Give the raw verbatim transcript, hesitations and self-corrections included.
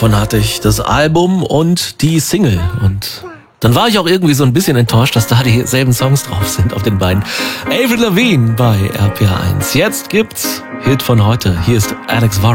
davon hatte ich das Album und die Single. Und dann war ich auch irgendwie so ein bisschen enttäuscht, dass da dieselben Songs drauf sind auf den beiden. Avril Lavigne bei R P R eins. Jetzt gibt's Hit von heute. Hier ist Alex Varro.